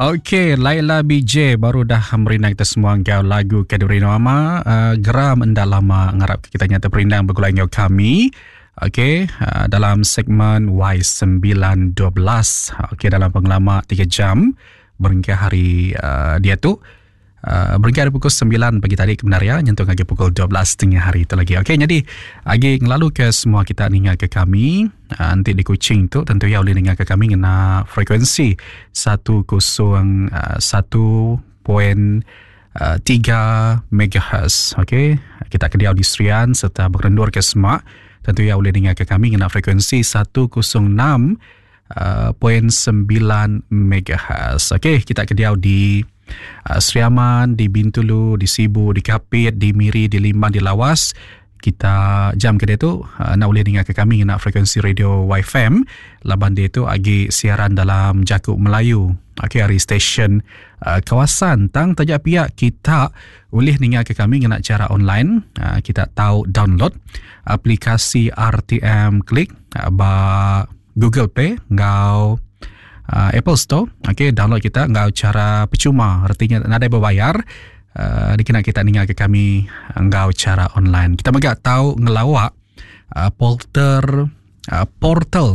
Okey, Laila BJ baru dah merindang kita semua ngau lagu Kaduri Nama. Geram enda lama ngarap kita nyata perindang bergulai ngau kami. Okey, dalam segmen Y912. Okey, dalam pengelama 3 jam berhingga hari dia tu. Berhingga dari pukul 9 pagi tadi kebenaria nyentuh lagi pukul 12 tengah hari itu lagi. Okey, jadi lagi ngelalu ke semua kita ningal ke kami. Nanti di Kuching tu tentu ya boleh ningal ke kami kena frekuensi 101.3 MHz. Okey, kita kediau di Serian serta berendur ke Semak. Tentu ya boleh ningal ke kami kena frekuensi 106.9 MHz. Okey, kita kediau di Seriaman, di Bintulu, di Sibu, di Kapit, di Miri, di Limbang, di Lawas. Kita jam ke dia tu nak boleh dengar ke kami nak frekuensi radio YFM. Laban dia tu agi siaran dalam Jakub Melayu. Okey, hari stesen kawasan tang tajak pihak kita boleh dengar ke kami nak cara online. Kita tahu download aplikasi RTM Klik ba Google Play ngau Apple Store. Okey, download kita ngau cara percuma, artinya nak ada berbayar. Dikena kita dengar ke kami ngau cara online. Kita megak tahu ngelawak portal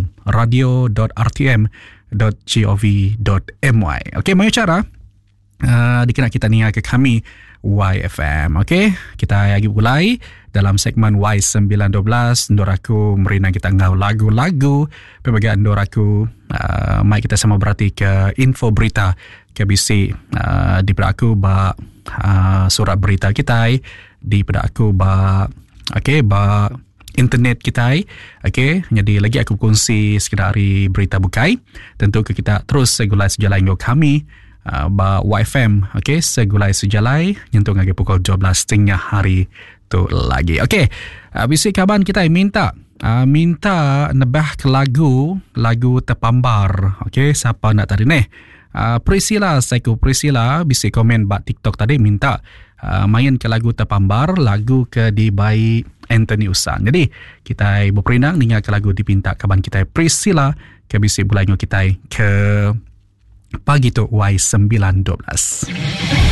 radio.rtm.gov.my. Okey, mana cara dikena kita dengar ke kami YFM. Okey, kita lagi mulai dalam segmen Y912. Ndoraku merina kita ngau lagu-lagu pelbagai ndoraku. Mai kita sama berarti ke info berita KBC di peraku ba surat berita kita di peraku ba okey ba internet kita. Okey, jadi lagi aku kongsi sekedar hari berita bukai. Tentu ke kita terus segulai sejalan dengan kami ba YFM. Okey, segulai sejalai nyentuh lagi pukul 12 tengah hari tu lagi. Okey, bisik kaban kita minta nebah ke lagu terpambar. Okey, siapa nak tadi ni? Priscilla, Priscilla bisik komen bak TikTok tadi minta main ke lagu terpambar, lagu ke di by Anthony Usan. Jadi kita berperindang dengar ke lagu dipinta kaban kita Priscilla ke bisik bulannya kita ke pagi tu Y912.